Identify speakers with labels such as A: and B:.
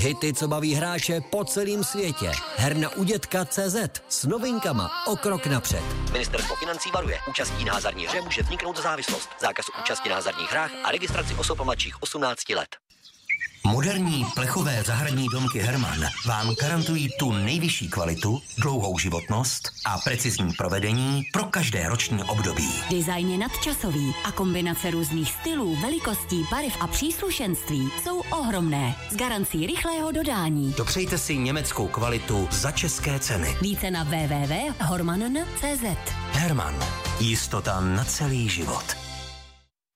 A: Hity, co baví hráče po celém světě. Herna u dětka.cz s novinkama o krok napřed.
B: Ministerstvo financí varuje. Účastí na hazardní hře může vzniknout závislost. Zákaz účasti na hazardních hrách a registraci osob mladších 18 let.
C: Moderní plechové zahradní domky Herman vám garantují tu nejvyšší kvalitu, dlouhou životnost a precizní provedení pro každé roční období.
D: Design je nadčasový a kombinace různých stylů, velikostí, barev a příslušenství jsou ohromné. S garancí rychlého dodání.
C: Dopřejte si německou kvalitu za české ceny.
D: Více na www.horman.cz.
C: Herman. Jistota na celý život.